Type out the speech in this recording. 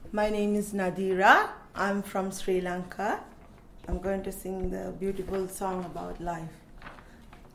My name is Nadira. I'm from Sri Lanka. I'm going to sing the beautiful song about life.